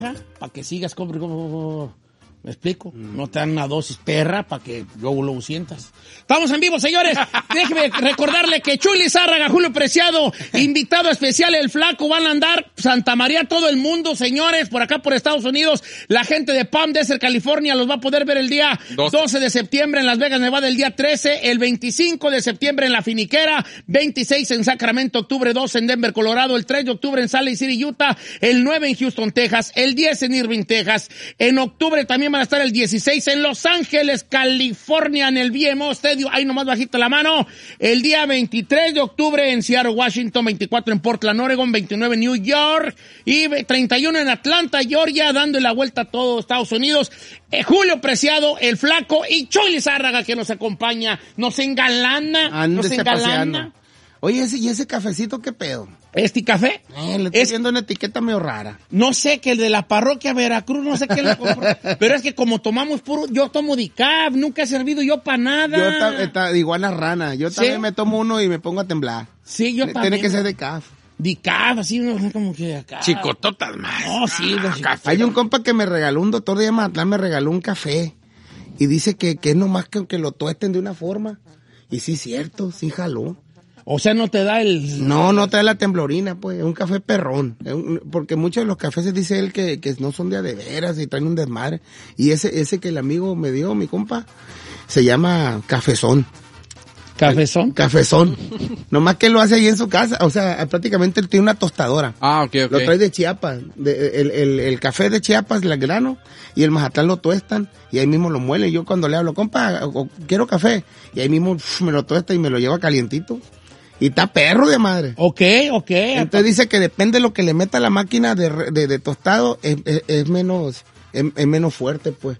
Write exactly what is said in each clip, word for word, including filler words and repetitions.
para que sigas como, como, ¿me explico? Mm. No te dan una dosis perra para que luego lo sientas. Estamos en vivo, señores. Déjeme recordarle que Chuy Lizárraga, Julio Preciado, invitado especial, el Flaco, van a andar Santa María, todo el mundo, señores, por acá por Estados Unidos. La gente de Palm Desert, California, los va a poder ver el día doce de septiembre en Las Vegas, Nevada, el día trece, el veinticinco de septiembre en La Finiquera, veintiséis en Sacramento, octubre dos en Denver, Colorado, el tres de octubre en Salt Lake City, Utah, el nueve en Houston, Texas, el diez en Irving, Texas. En octubre también van a estar el dieciséis en Los Ángeles, California, en el B M O Stadium, ahí nomás bajito la mano. El día veintitrés de octubre en Seattle, Washington, veinticuatro en Portland, Oregon, veintinueve en New York y treinta y uno en Atlanta, Georgia, dando la vuelta a todo Estados Unidos. Eh, Julio Preciado, el Flaco y Chuy Lizárraga que nos acompaña, nos engalana, Ande nos engalana. Paseando. Oye, ese, ¿y ese cafecito qué pedo? ¿Este café? Eh, le estoy es, viendo una etiqueta medio rara. No sé, que el de la parroquia Veracruz, no sé qué le compró. Pero es que como tomamos puro, yo tomo decaf, nunca he servido yo para nada. Yo ta, ta, iguana rana, yo también ¿sí? me tomo uno y me pongo a temblar. Sí, yo Tiene también. Tiene que ser decaf. Decaf, así, no, como que acá. Chicototas más. No, sí. Ah, café. Hay un compa que me regaló, un doctor de Mazatlán me regaló un café. Y dice que, que es nomás que, que lo tuesten de una forma. Y sí, cierto, sí jaló. O sea, no te da el... No, no te da la temblorina, pues, es un café perrón. Es un, porque muchos de los cafés se dice él que, que no son de a de veras y traen un desmadre. Y ese, ese que el amigo me dio, mi compa, se llama Cafezón. ¿Cafezón? Cafezón. Nomás que lo hace ahí en su casa, o sea, prácticamente él tiene una tostadora. Ah, ok, ok. Lo trae de Chiapas, de, el, el, el café de Chiapas, el grano, y el Mazatlán lo tuestan, y ahí mismo lo muelen. Yo cuando le hablo, compa, quiero café, y ahí mismo uf, me lo tuesta y me lo lleva calientito. Y está perro de madre. Ok, ok. Entonces dice que depende de lo que le meta a la máquina de, de, de tostado, es, es, es menos, es, es menos fuerte, pues.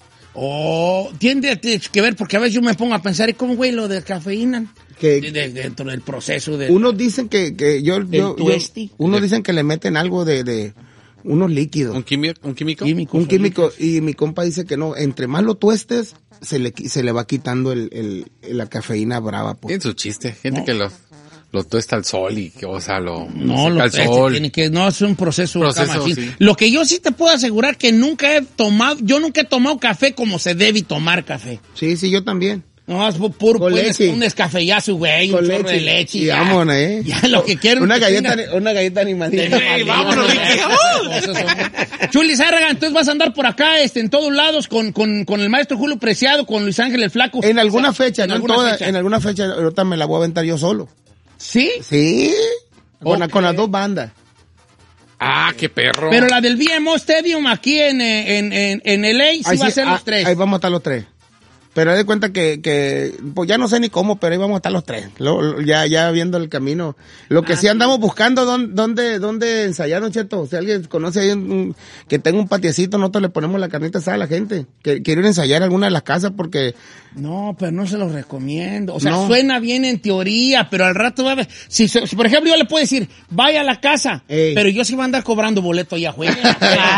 Oh, tiene que ver, porque a veces yo me pongo a pensar, ¿y cómo, güey, lo de cafeína? Que de, de, dentro del proceso de... Unos dicen que, que yo, yo, yo unos de, dicen que le meten algo de, de unos líquidos. ¿Un químico? ¿Un químico? químico un químico, líquidos. Y mi compa dice que no, entre más lo tuestes, se le, se le va quitando el, el, la cafeína brava. Pues. Tiene su chiste, gente no. que lo... Lo tuesta al sol y, o sea, lo... No, lo al sol. Tiene que, no, es un proceso. proceso sí. Lo que yo sí te puedo asegurar que nunca he tomado, yo nunca he tomado café como se debe tomar café. Sí, sí, yo también. No, es puro, pues, un descafeyazo, güey, un chorro de leche. Y vámonos, ¿eh? Ya lo que quiero. Una galleta, tenga... una galleta animadita. Sí, vámonos, Chuy Lizárraga, entonces vas a andar por acá, este, en todos lados, con, con, con el maestro Julio Preciado, con Luis Ángel el Flaco. En alguna fecha, en no alguna en toda, fecha. en alguna fecha, ahorita me la voy a aventar yo solo. ¿Sí? Sí. Con, okay. la, con las dos bandas. Ah, qué perro. Pero la del B M O Stadium aquí en, en, en, en L A sí ahí va sí, a ser ah, los tres. Ahí vamos a estar los tres. Pero de cuenta que, que, pues ya no sé ni cómo, pero ahí vamos a estar los tres. Lo, lo, ya, ya viendo el camino. Lo que ah, sí andamos buscando, ¿dónde, dónde, dónde ensayar, don Cheto? Si alguien conoce ahí un, un, que tenga un patiecito, nosotros le ponemos la carnita asada a la gente. Que quiero ir a ensayar alguna de las casas porque... No, pero no se los recomiendo. O sea, no. Suena bien en teoría, pero al rato va a ver. Si, si por ejemplo, yo le puedo decir, vaya a la casa, Ey. pero yo sí voy a andar cobrando boleto allá afuera.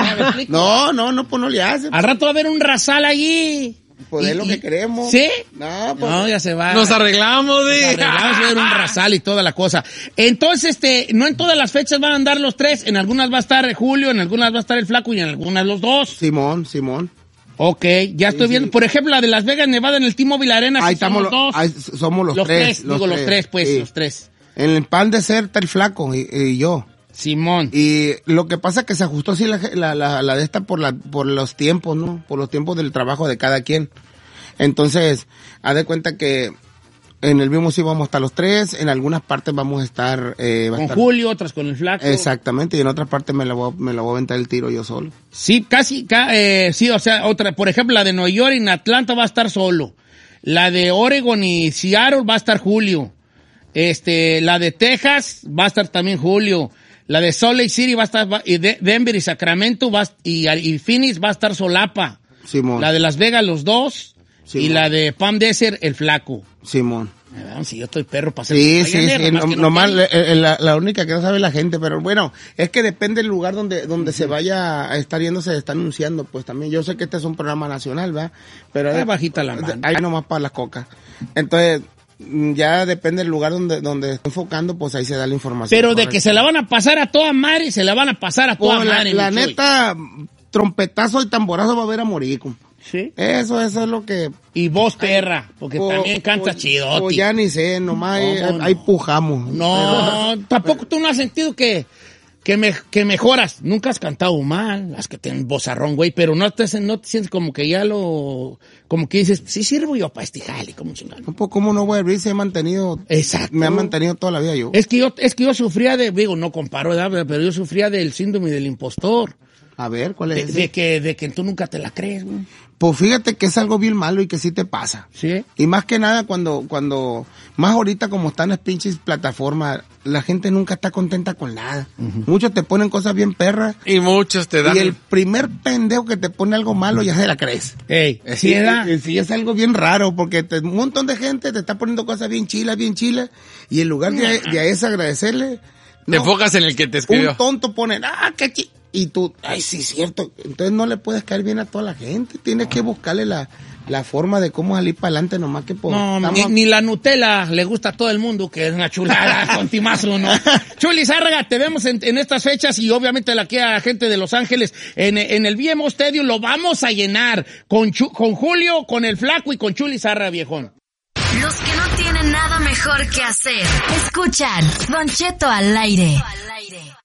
no, no, no, pues no le hace. Al rato va a haber un rasal allí. Pues es lo que queremos. ¿Sí? No, pues. No, ya se va. Nos arreglamos, de. Nos arreglamos, va a haber un rasal y toda la cosa. Entonces, este, no en todas las fechas van a andar los tres. En algunas va a estar Julio, en algunas va a estar el Flaco y en algunas los dos. Simón, Simón. Ok, ya estoy sí, viendo. Sí. Por ejemplo, la de Las Vegas, Nevada, en el T-Mobile Arena. Ahí estamos los dos. Ahí somos los, los tres. tres. Los digo, tres. los tres, pues, sí. los tres. En el Pan de Ser está el Flaco y, y yo. Simón. Y lo que pasa es que se ajustó así la, la, la, la de esta por la, por los tiempos, ¿no? Por los tiempos del trabajo de cada quien. Entonces, haz de cuenta que en el mismo sí vamos a estar los tres, en algunas partes vamos a estar... Eh, va con a estar, Julio, otras con el Flaco. Exactamente, y en otras partes me la voy, me la voy a aventar el tiro yo solo. Sí, casi, ca, eh, sí, o sea, otra, por ejemplo, la de Nueva York y en Atlanta va a estar solo. La de Oregon y Seattle va a estar Julio. Este, la de Texas va a estar también Julio. La de Salt Lake City va a estar, y de, Denver y Sacramento va, y, y Phoenix va a estar Solapa. Simón. La de Las Vegas, los dos. Simón. Y la de Palm Desert, el Flaco. Simón. Si yo estoy perro para hacer... Sí, sí, sí, no, no nomás la, la, la única que no sabe la gente, pero bueno, es que depende del lugar donde donde uh-huh. se vaya a estar yendo, se está anunciando, pues también. Yo sé que este es un programa nacional, ¿verdad? Pero es bajita la mano. Hay nomás para las cocas. Entonces, ya depende del lugar donde donde esté enfocando, pues ahí se da la información. Pero correcta. De que se la van a pasar a toda madre, se la van a pasar a toda oh, madre. La, la neta... trompetazo y tamborazo va a ver a morir, compa. Sí. Eso, eso es lo que... Y vos, perra, porque o, también canta o, chido. O ya ni sé, nomás No, ahí, no, no. ahí pujamos. No, tampoco tú no has sentido que, que, me, que mejoras. Nunca has cantado mal, las que tienen vozarrón, güey, pero no te, no te sientes como que ya lo... Como que dices, sí sirvo yo para este jale, como chingado. No, pues, ¿cómo no voy a abrir si he mantenido... Exacto. Me han mantenido toda la vida yo. Es que yo, es que yo sufría de, digo, no comparo, ¿verdad? Pero yo sufría del síndrome del impostor. A ver, ¿cuál es De, ese? de que, de que tú nunca te la crees, güey. Pues fíjate que es algo bien malo y que sí te pasa. Sí. Y más que nada cuando, cuando, más ahorita como están las pinches plataformas, la gente nunca está contenta con nada. Uh-huh. Muchos te ponen cosas bien perras. Y muchos te dan... Y el primer pendejo que te pone algo malo ya se la crees. Ey, sí, ¿sí era? Sí, es algo bien raro porque te, un montón de gente te está poniendo cosas bien chilas, bien chilas. Y en lugar de, de a eso agradecerle... Te no, enfocas en el que te escribió. Un tonto pone, ah, qué chi... Y tú, ay, sí, cierto. Entonces no le puedes caer bien a toda la gente. Tienes que buscarle la, la forma de cómo salir para adelante nomás que por... No, estamos... ni, ni la Nutella le gusta a todo el mundo, que es una chulada con timazo, ¿no? Chuli Zárraga, te vemos en, en estas fechas y obviamente la que a gente de Los Ángeles en, en el V M O Stadium lo vamos a llenar con, Chu, con Julio, con el Flaco y con Chuli Zárraga, viejón. Los que no tienen nada mejor que hacer, escuchan Don Cheto al aire.